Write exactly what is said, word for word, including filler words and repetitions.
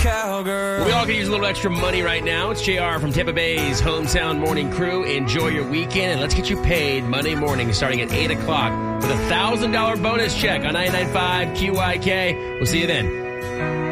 cowgirl. We all can use a little extra money right now. It's J R from Tampa Bay's Hometown Morning Crew. Enjoy your weekend, and let's get you paid Monday morning starting at eight o'clock with a one thousand dollars bonus check on ninety-nine point five Q I K. We'll see you then.